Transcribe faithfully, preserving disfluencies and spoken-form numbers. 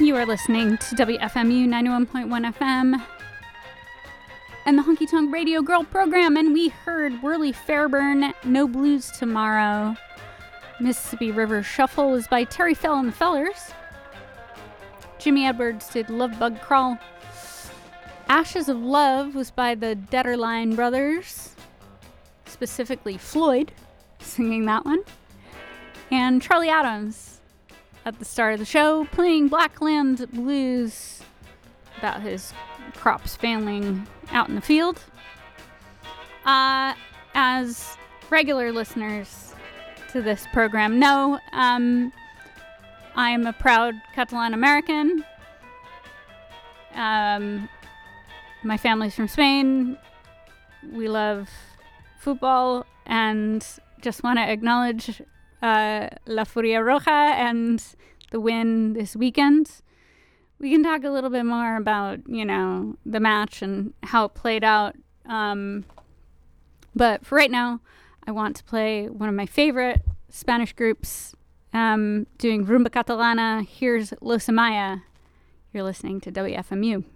You are listening to W F M U ninety-one point one F M and the Honky Tonk Radio Girl program, and we heard Whirly Fairburn, No Blues Tomorrow. Mississippi River Shuffle was by Terry Fell and the Fellers. Jimmy Edwards did Love Bug Crawl. Ashes of Love was by the Detterline Brothers, specifically Floyd singing that one. And Charlie Adams at the start of the show playing Blackland Blues about his crops failing out in the field. Uh, as regular listeners to this program know, um, I'm a proud Catalan American. Um, my family's from Spain. We love football and just want to acknowledge uh, La Furia Roja and the win this weekend. We can talk a little bit more about, you know, the match and how it played out. Um, but for right now, I want to play one of my favorite Spanish groups um, doing Rumba Catalana. Here's Los Amaya. You're listening to W F M U.